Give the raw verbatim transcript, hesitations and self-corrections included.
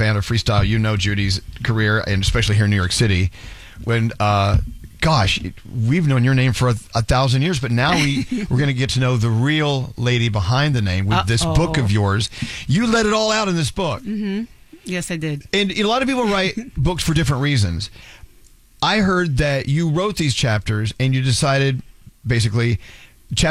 fan of freestyle, you know Judy's career, and especially here in New York City. When, uh, gosh, we've known your name for a, a thousand years, but now we, we're going to get to know the real lady behind the name with Uh-oh. this book of yours. You let it all out in this book. Mm-hmm. Yes, I did. And a lot of people write books for different reasons. I heard that you wrote these chapters and you decided, basically,